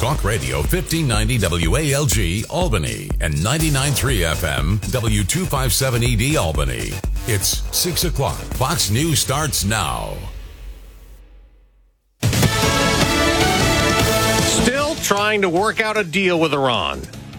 Talk Radio 1590 WALG Albany and 99.3 FM W257ED Albany. It's 6 o'clock. Fox News starts now. Still trying to work out a deal with Iran.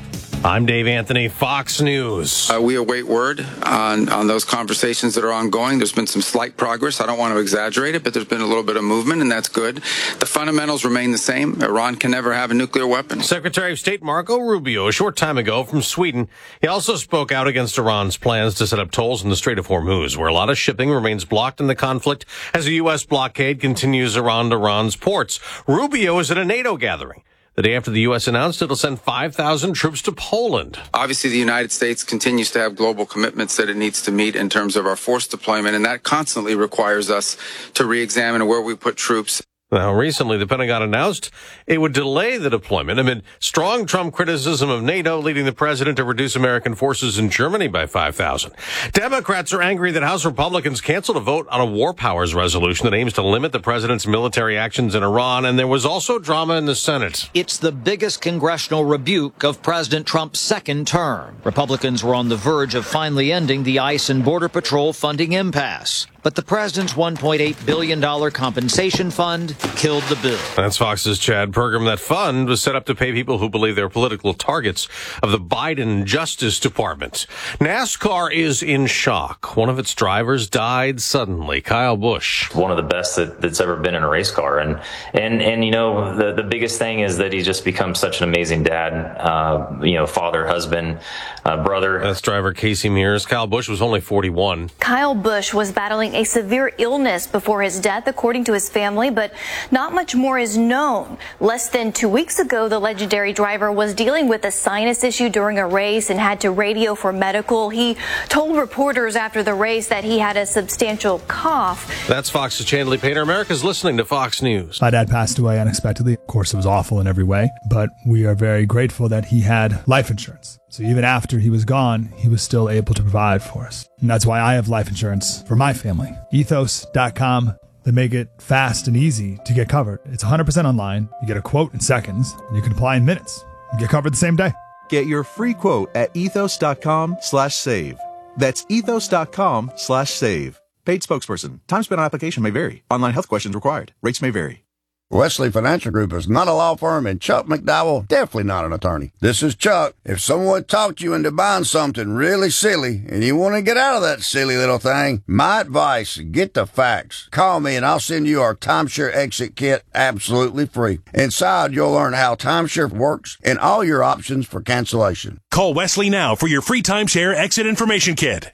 I'm Dave Anthony, Fox News. We await word on those conversations that are ongoing. There's been some slight progress. I don't want to exaggerate it, but there's been a little bit of movement, and that's good. The fundamentals remain the same. Iran can never have a nuclear weapon. Secretary of State Marco Rubio, a short time ago from Sweden, he also spoke out against Iran's plans to set up tolls in the Strait of Hormuz, where a lot of shipping remains blocked in the conflict as the U.S. blockade continues around Iran's ports. Rubio is at a NATO gathering the day after the U.S. announced it'll send 5,000 troops to Poland. Obviously, the United States continues to have global commitments that it needs to meet in terms of our force deployment, and that constantly requires us to re-examine where we put troops. Now, recently, the Pentagon announced it would delay the deployment amid strong Trump criticism of NATO, leading the president to reduce American forces in Germany by 5,000. Democrats are angry that House Republicans canceled a vote on a war powers resolution that aims to limit the president's military actions in Iran, and there was also drama in the Senate. It's the biggest congressional rebuke of President Trump's second term. Republicans were on the verge of finally ending the ICE and Border Patrol funding impasse. But the president's $1.8 billion compensation fund killed the bill. That's Fox's Chad Pergram. That fund was set up to pay people who believe they're political targets of the Biden Justice Department. NASCAR is in shock. One of its drivers died suddenly. Kyle Busch. One of the best that's ever been in a race car. And you know, the biggest thing is that he just becomes such an amazing dad, father, husband, brother. That's driver Casey Mears. Kyle Busch was only 41. Kyle Busch was battling a severe illness before his death, according to his family, but not much more is known. Less than 2 weeks ago, the legendary driver was dealing with a sinus issue during a race and had to radio for medical. He told reporters after the race that he had a substantial cough. That's Fox's Chandler Painter. America's listening to Fox News. My dad passed away unexpectedly. Of course, it was awful in every way, but we are very grateful that he had life insurance. So even after he was gone, he was still able to provide for us. And that's why I have life insurance for my family. Ethos.com. They make it fast and easy to get covered. It's 100% online. You get a quote in seconds, and you can apply in minutes and get covered the same day. Get your free quote at ethos.com/save. That's ethos.com/save. Paid spokesperson. Time spent on application may vary. Online health questions required. Rates may vary. Wesley Financial Group is not a law firm, and Chuck McDowell definitely not an attorney. This is Chuck. If someone talked you into buying something really silly and you want to get out of that silly little thing, my advice, get the facts. Call me and I'll send you our timeshare exit kit absolutely free. Inside, you'll learn how timeshare works and all your options for cancellation. Call Wesley now for your free timeshare exit information kit.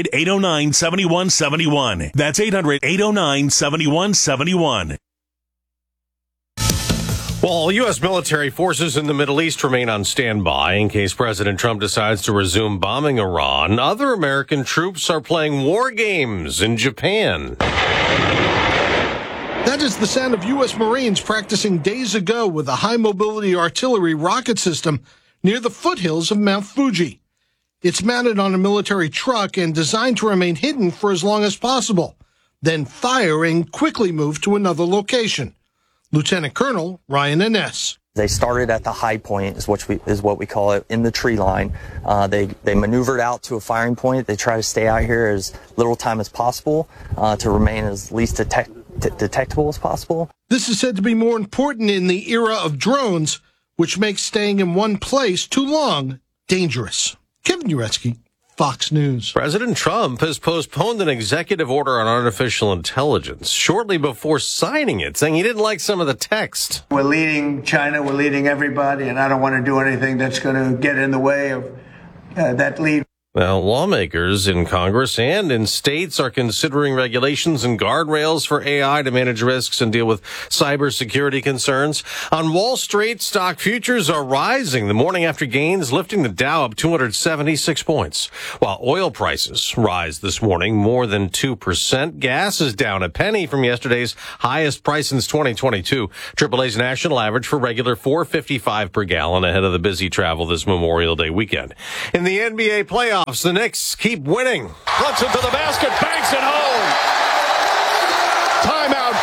800-809-7171. That's 800-809-7171. Well, U.S. military forces in the Middle East remain on standby in case President Trump decides to resume bombing Iran. Other American troops are playing war games in Japan. That is the sound of U.S. Marines practicing days ago with a high-mobility artillery rocket system near the foothills of Mount Fuji. It's mounted on a military truck and designed to remain hidden for as long as possible, then fire and quickly move to another location. Lieutenant Colonel Ryan Innes. They started at the high point, is what we call it, in the tree line. They maneuvered out to a firing point. They try to stay out here as little time as possible to remain as least detectable as possible. This is said to be more important in the era of drones, which makes staying in one place too long dangerous. Kevin Uretsky, Fox News. President Trump has postponed an executive order on artificial intelligence shortly before signing it, saying he didn't like some of the text. We're leading China, we're leading everybody, and I don't want to do anything that's going to get in the way of that lead. Now, lawmakers in Congress and in states are considering regulations and guardrails for AI to manage risks and deal with cybersecurity concerns. On Wall Street, stock futures are rising the morning after gains, lifting the Dow up 276 points, while oil prices rise this morning more than 2%. Gas is down a penny from yesterday's highest price since 2022. AAA's national average for regular $4.55 per gallon ahead of the busy travel this Memorial Day weekend. In the NBA playoffs, the Knicks keep winning. Flips it to the basket, banks it home. Timeout, Cavs.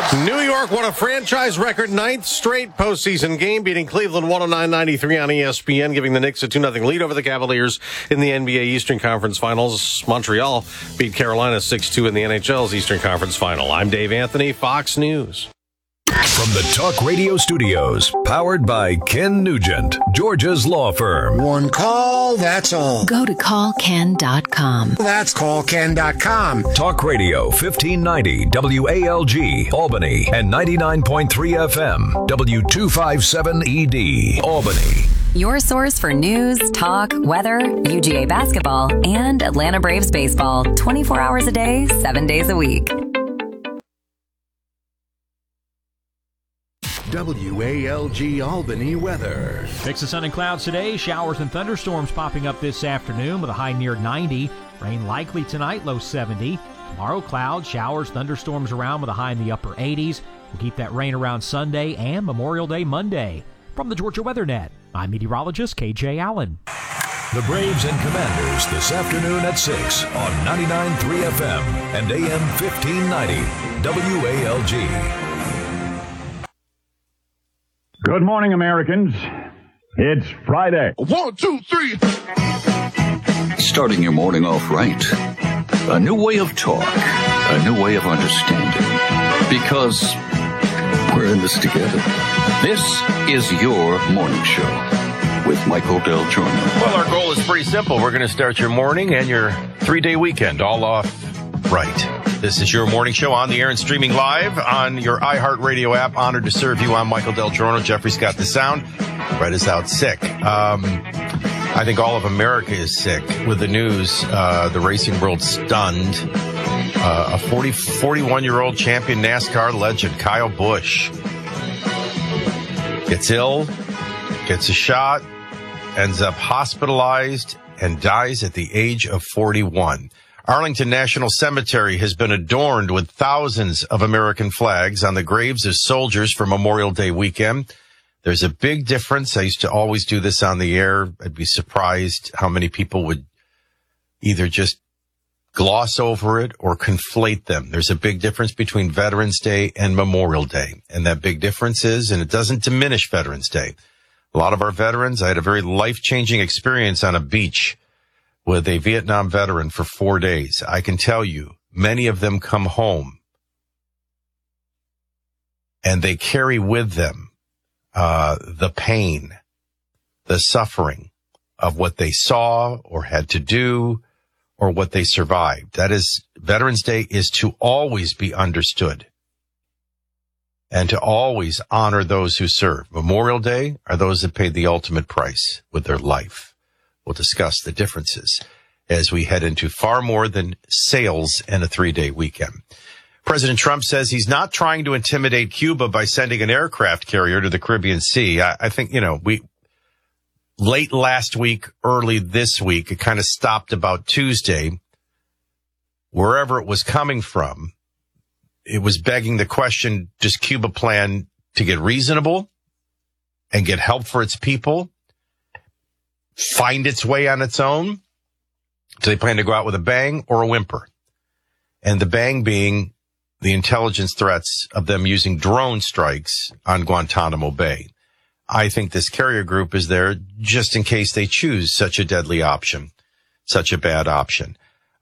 New York won a franchise record 9th straight postseason game, beating Cleveland 109-93 on ESPN, giving the Knicks a 2-0 lead over the Cavaliers in the NBA Eastern Conference Finals. Montreal beat Carolina 6-2 in the NHL's Eastern Conference Final. I'm Dave Anthony, Fox News. From the Talk Radio Studios, powered by Ken Nugent, Georgia's law firm. One call, that's all. Go to callken.com. That's callken.com. Talk Radio 1590 WALG, Albany, and 99.3 FM, W257ED, Albany. Your source for news, talk, weather, UGA basketball, and Atlanta Braves baseball. 24 hours a day, 7 days a week. WALG Albany weather. Mix of sun and clouds today. Showers and thunderstorms popping up this afternoon with a high near 90. Rain likely tonight, low 70. Tomorrow, clouds, showers, thunderstorms around with a high in the upper 80s. We'll keep that rain around Sunday and Memorial Day Monday. From the Georgia Weather Net, I'm meteorologist KJ Allen. The Braves and Commanders this afternoon at 6 on 99.3 FM and AM 1590 WALG. Good morning, Americans. It's Friday. 1, 2, 3. Starting your morning off right. A new way of talk. A new way of understanding. Because we're in this together. This is your morning show with Michael Del Giorno. Well, our goal is pretty simple. We're going to start your morning and your 3-day weekend all off right. This is your morning show on the air and streaming live on your iHeartRadio app. Honored to serve you. I'm Michael Del Giorno. Jeffrey's got the sound. Brett is out sick. I think all of America is sick with the news. The racing world stunned. A 41-year-old champion NASCAR legend, Kyle Busch, gets ill, gets a shot, ends up hospitalized, and dies at the age of 41. Arlington National Cemetery has been adorned with thousands of American flags on the graves of soldiers for Memorial Day weekend. There's a big difference. I used to always do this on the air. I'd be surprised how many people would either just gloss over it or conflate them. There's a big difference between Veterans Day and Memorial Day. And that big difference is, and it doesn't diminish Veterans Day. A lot of our veterans, I had a very life-changing experience on a beach with a Vietnam veteran for 4 days. I can tell you, many of them come home and they carry with them the pain, the suffering of what they saw or had to do or what they survived. That is, Veterans Day is to always be understood and to always honor those who serve. Memorial Day are those that paid the ultimate price with their life. We'll discuss the differences as we head into far more than sales and a 3-day weekend. President Trump says he's not trying to intimidate Cuba by sending an aircraft carrier to the Caribbean Sea. I think, late last week, early this week, it kind of stopped about Tuesday. Wherever it was coming from, it was begging the question, does Cuba plan to get reasonable and get help for its people? Find its way on its own? Do they plan to go out with a bang or a whimper? And the bang being the intelligence threats of them using drone strikes on Guantanamo Bay. I think this carrier group is there just in case they choose such a deadly option, such a bad option.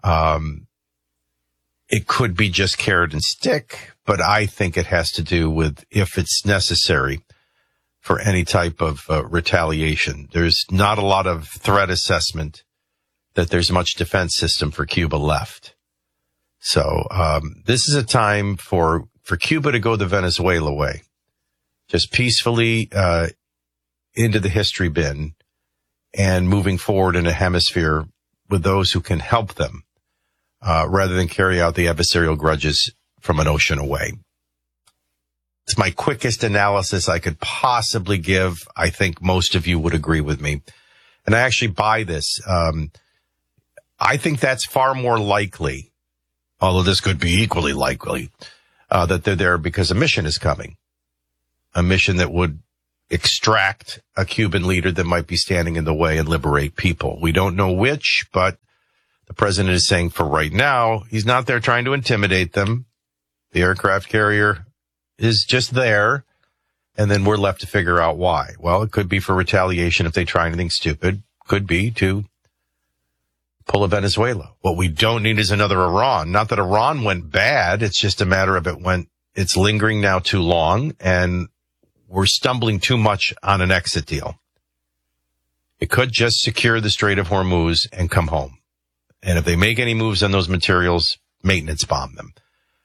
It could be just carrot and stick, but I think it has to do with if it's necessary for any type of retaliation. There's not a lot of threat assessment that there's much defense system for Cuba left. So this is a time for Cuba to go the Venezuela way. Just peacefully into the history bin and moving forward in a hemisphere with those who can help them rather than carry out the adversarial grudges from an ocean away. It's my quickest analysis I could possibly give. I think most of you would agree with me. And I actually buy this. I think that's far more likely, although this could be equally likely, that they're there because a mission is coming. A mission that would extract a Cuban leader that might be standing in the way and liberate people. We don't know which, but the president is saying for right now, he's not there trying to intimidate them. The aircraft carrier is just there, and then we're left to figure out why. Well, it could be for retaliation if they try anything stupid. Could be to pull a Venezuela. What we don't need is another Iran. Not that Iran went bad. It's just a matter of it's lingering now too long, and we're stumbling too much on an exit deal. It could just secure the Strait of Hormuz and come home. And if they make any moves on those materials, maintenance bomb them.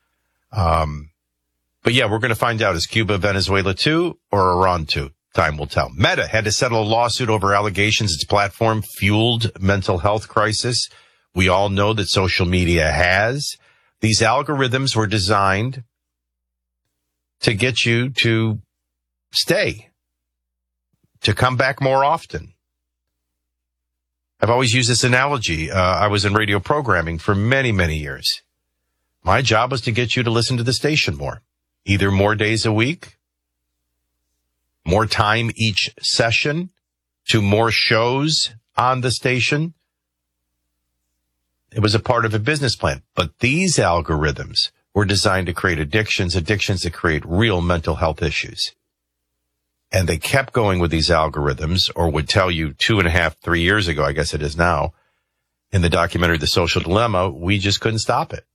But yeah, we're going to find out. Is Cuba Venezuela 2 or Iran 2? Time will tell. Meta had to settle a lawsuit over allegations its platform fueled mental health crisis. We all know that social media has. These algorithms were designed to get you to stay, to come back more often. I've always used this analogy. I was in radio programming for many, many years. My job was to get you to listen to the station more, either more days a week, more time each session, to more shows on the station. It was a part of a business plan. But these algorithms were designed to create addictions that create real mental health issues. And they kept going with these algorithms, or would tell you 2.5, 3 years ago, I guess it is now, in the documentary The Social Dilemma, we just couldn't stop it.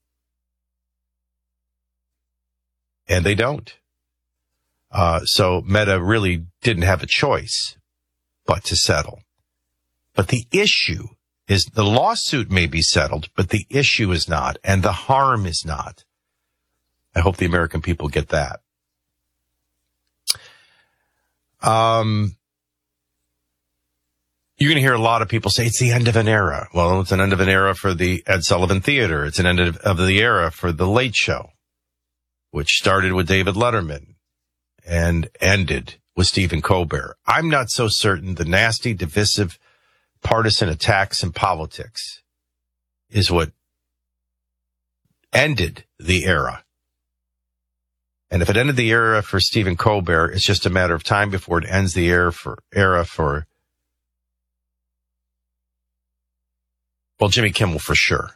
And they don't. So Meta really didn't have a choice but to settle. But the issue is the lawsuit may be settled, but the issue is not, and the harm is not. I hope the American people get that. You're going to hear a lot of people say it's the end of an era. Well, it's an end of an era for the Ed Sullivan Theater. It's an end of the era for The Late Show, which started with David Letterman and ended with Stephen Colbert. I'm not so certain the nasty, divisive, partisan attacks in politics is what ended the era. And if it ended the era for Stephen Colbert, it's just a matter of time before it ends the era for Jimmy Kimmel for sure.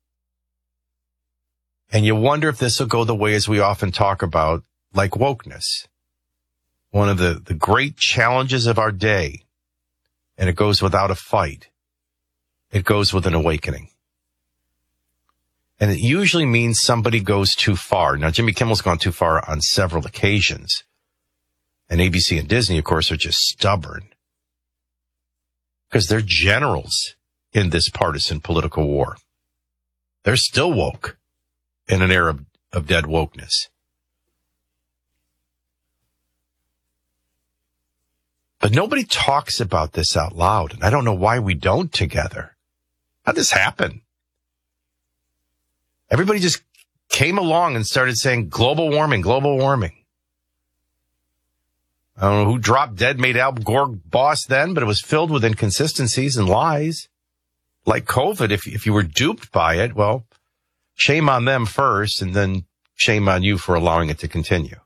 And you wonder if this will go the way as we often talk about, like wokeness. One of the great challenges of our day, and it goes without a fight. It goes with an awakening. And it usually means somebody goes too far. Now, Jimmy Kimmel's gone too far on several occasions. And ABC and Disney, of course, are just stubborn. Because they're generals in this partisan political war. They're still woke in an era of dead wokeness. But nobody talks about this out loud, and I don't know why we don't together. How'd this happen? Everybody just came along and started saying global warming, global warming. I don't know who dropped dead made Al Gore boss then, but it was filled with inconsistencies and lies. Like COVID, if you were duped by it, well, shame on them first, and then shame on you for allowing it to continue.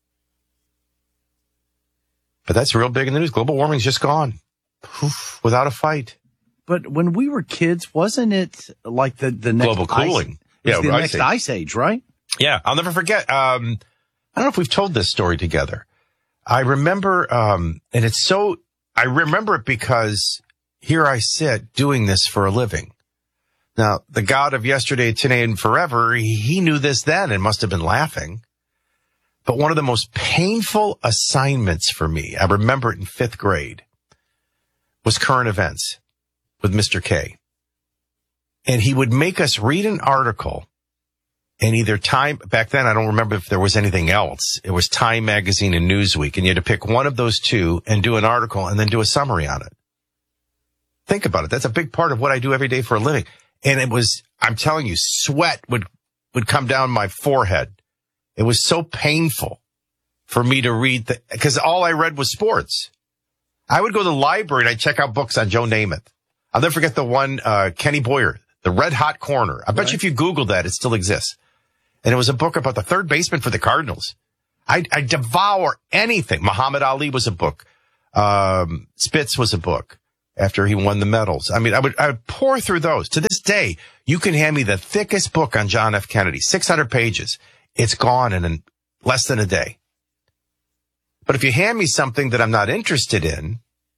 But that's real big in the news. Global warming's just gone. Poof, without a fight. But when we were kids, wasn't it like the next global cooling? The next ice age, right? Yeah, I'll never forget. I don't know if we've told this story together. I remember, and I remember it because here I sit doing this for a living. Now, the God of yesterday, today, and forever, he knew this then and must have been laughing. But one of the most painful assignments for me, I remember it in 5th grade, was current events with Mr. K. And he would make us read an article in either Time, back then I don't remember if there was anything else. It was Time Magazine and Newsweek, and you had to pick one of those two and do an article and then do a summary on it. Think about it. That's a big part of what I do every day for a living. And it was, I'm telling you, sweat would come down my forehead. It was so painful for me to read, because all I read was sports. I would go to the library and I'd check out books on Joe Namath. I'll never forget the one, Kenny Boyer, The Red Hot Corner. I bet you if you Google that, it still exists. And it was a book about the third baseman for the Cardinals. I devour anything. Muhammad Ali was a book. Spitz was a book after he won the medals. I mean, I would pour through those. To this day, you can hand me the thickest book on John F. Kennedy, 600 pages. It's gone in less than a day. But if you hand me something that I'm not interested in,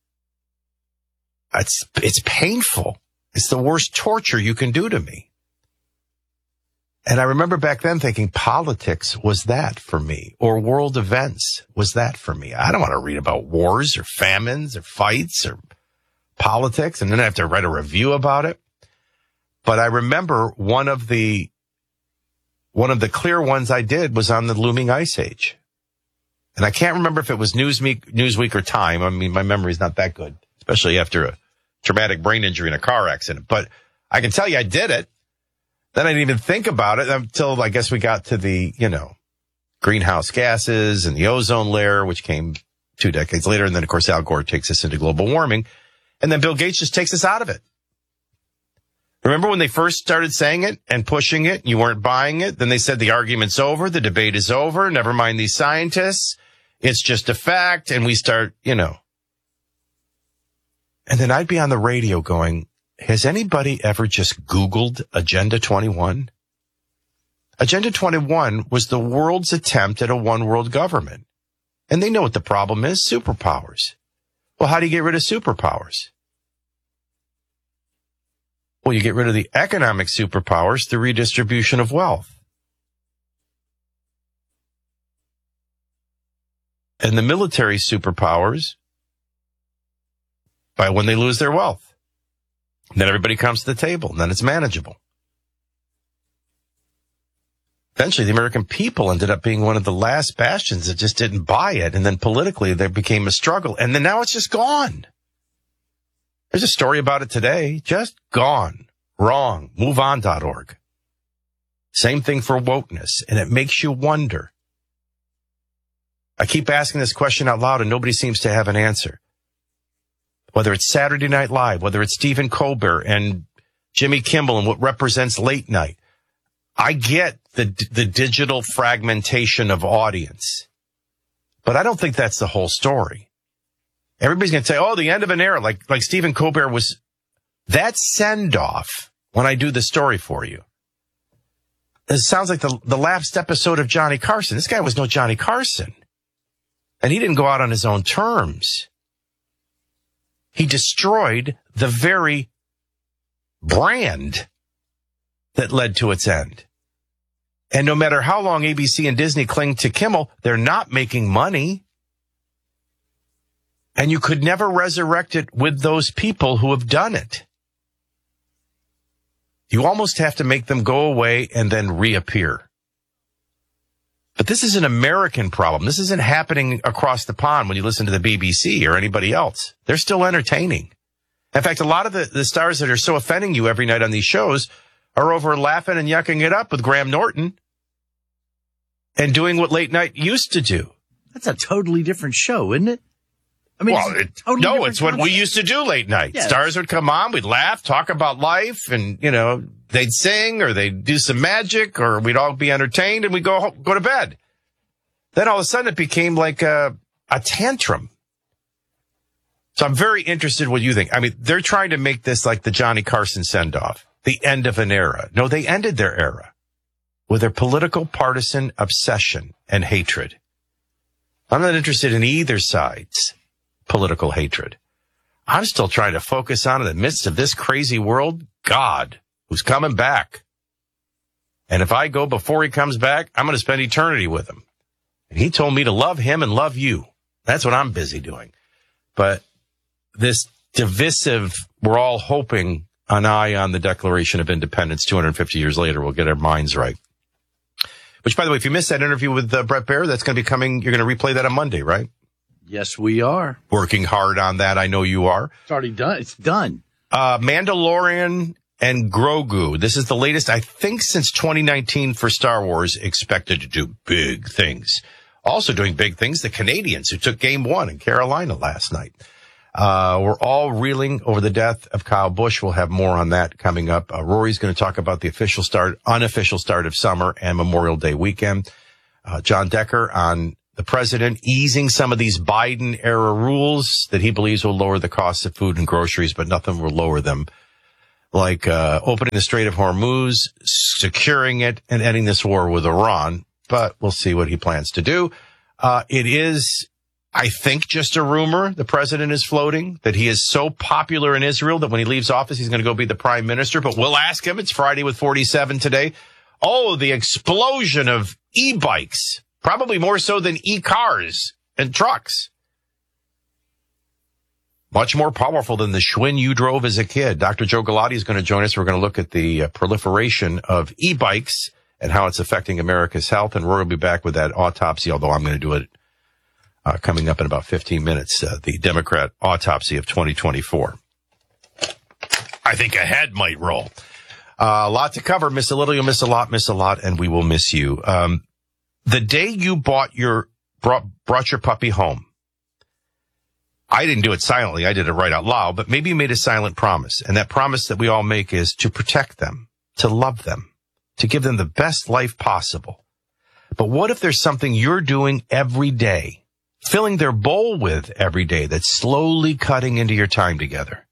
it's painful. It's the worst torture you can do to me. And I remember back then thinking politics was that for me, or world events was that for me. I don't want to read about wars or famines or fights or politics, and then I have to write a review about it. But I remember one of the clear ones I did was on the looming ice age. And I can't remember if it was Newsweek or Time. I mean, my memory's not that good, especially after a traumatic brain injury in a car accident. But I can tell you I did it. Then I didn't even think about it until I guess we got to the, greenhouse gases and the ozone layer, which came 2 decades later. And then, of course, Al Gore takes us into global warming. And then Bill Gates just takes us out of it. Remember when they first started saying it and pushing it, you weren't buying it? Then they said the argument's over, the debate is over, never mind these scientists. It's just a fact. And we start, And then I'd be on the radio going, has anybody ever just Googled Agenda 21? Agenda 21 was the world's attempt at a one world government. And they know what the problem is, superpowers. Well, how do you get rid of superpowers? Well, you get rid of the economic superpowers through redistribution of wealth. And the military superpowers by when they lose their wealth. And then everybody comes to the table, and then it's manageable. Eventually, the American people ended up being one of the last bastions that just didn't buy it. And then politically, there became a struggle. And then now it's just gone. There's a story about it today. Just gone. Wrong. MoveOn.org. Same thing for wokeness. And it makes you wonder. I keep asking this question out loud, and nobody seems to have an answer. Whether it's Saturday Night Live, whether it's Stephen Colbert and Jimmy Kimmel and what represents late night. I get the digital fragmentation of audience, but I don't think that's the whole story. Everybody's going to say, the end of an era, like Stephen Colbert was. That send-off when I do the story for you. It sounds like the last episode of Johnny Carson. This guy was no Johnny Carson. And he didn't go out on his own terms. He destroyed the very brand that led to its end. And no matter how long ABC and Disney cling to Kimmel, they're not making money. And you could never resurrect it with those people who have done it. You almost have to make them go away and then reappear. But this is an American problem. This isn't happening across the pond when you listen to the BBC or anybody else. They're still entertaining. In fact, a lot of the stars that are so offending you every night on these shows are over laughing and yucking it up with Graham Norton and doing what late night used to do. That's a totally different show, isn't it? I mean, it's what we used to do late night. Yeah. Stars would come on, we'd laugh, talk about life, and, they'd sing or they'd do some magic or we'd all be entertained and we'd go to bed. Then all of a sudden it became like a tantrum. So I'm very interested in what you think. I mean, they're trying to make this like the Johnny Carson send-off, the end of an era. No, they ended their era with their political partisan obsession and hatred. I'm not interested in either side's political hatred. I'm still trying to focus on, in the midst of this crazy world, God, who's coming back. And if I go before he comes back, I'm going to spend eternity with him. And he told me to love him and love you. That's what I'm busy doing. But this divisive, we're all hoping an eye on the Declaration of Independence 250 years later will get our minds right. Which, by the way, if you missed that interview with Bret Baier, that's going to be coming. You're going to replay that on Monday, right? Yes, we are. Working hard on that. I know you are. It's already done. It's done. Mandalorian and Grogu. This is the latest, I think, since 2019 for Star Wars, expected to do big things. Also doing big things, the Canadians who took Game 1 in Carolina last night. We're all reeling over the death of Kyle Busch. We'll have more on that coming up. Rory's going to talk about the unofficial start of summer and Memorial Day weekend. John Decker on the president easing some of these Biden-era rules that he believes will lower the cost of food and groceries, but nothing will lower them. Like opening the Strait of Hormuz, securing it, and ending this war with Iran. but we'll see what he plans to do. It is, I think, just a rumor the president is floating, that he is so popular in Israel that when he leaves office, he's going to go be the prime minister. But we'll ask him. It's Friday with 47 today. Oh, the explosion of e-bikes, probably more so than e-cars and trucks. Much more powerful than the Schwinn you drove as a kid. Dr. Joe Galati is going to join us. We're going to look at the proliferation of e-bikes and how it's affecting America's health. And Roy will be back with that autopsy, although I'm going to do it coming up in about 15 minutes, the Democrat autopsy of 2024. I think a head might roll. A lot to cover. Miss a little, you'll miss a lot, and we will miss you. The day you brought your puppy home, I didn't do it silently. I did it right out loud, but maybe you made a silent promise. And that promise that we all make is to protect them, to love them, to give them the best life possible. But what if there's something you're doing every day, filling their bowl with every day, that's slowly cutting into your time together?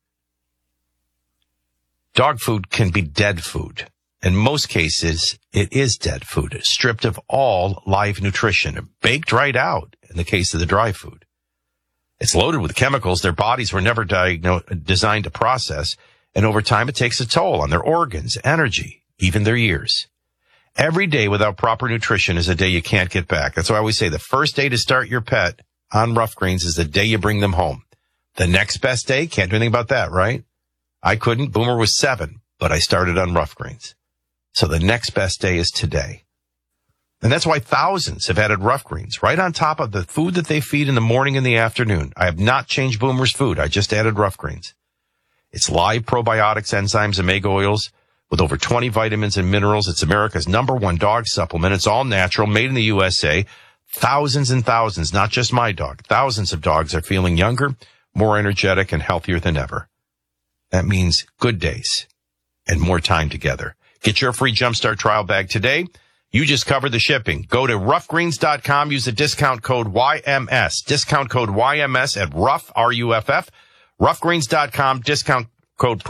Dog food can be dead food. In most cases, it is dead food, stripped of all live nutrition, baked right out in the case of the dry food. It's loaded with chemicals their bodies were never designed to process, and over time it takes a toll on their organs, energy, even their years. Every day without proper nutrition is a day you can't get back. That's why I always say the first day to start your pet on Rough Greens is the day you bring them home. The next best day, can't do anything about that, right? I couldn't. Boomer was 7, but I started on Rough Greens. So the next best day is today. And that's why thousands have added Rough Greens right on top of the food that they feed in the morning and the afternoon. I have not changed Boomer's food. I just added Rough Greens. It's live probiotics, enzymes, omega oils with over 20 vitamins and minerals. It's America's #1 dog supplement. It's all natural, made in the USA. Thousands and thousands, not just my dog, thousands of dogs are feeling younger, more energetic, and healthier than ever. That means good days and more time together. Get your free Jumpstart trial bag today. You just covered the shipping. Go to roughgreens.com. Use the discount code YMS. Discount code YMS at Rough, R-U-F-F. Roughgreens.com. Discount code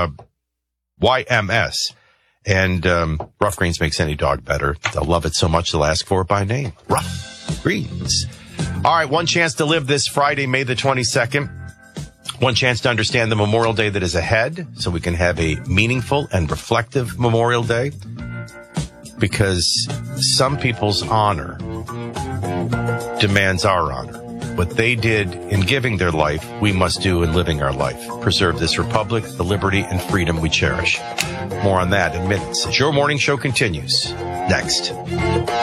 YMS. And Rough Greens makes any dog better. They'll love it so much they'll ask for it by name. Rough Greens. All right, one chance to live this Friday, May the 22nd. One chance to understand the Memorial Day that is ahead so we can have a meaningful and reflective Memorial Day. Because some people's honor demands our honor. What they did in giving their life, we must do in living our life. Preserve this republic, the liberty and freedom we cherish. More on that in minutes as your morning show continues. Next.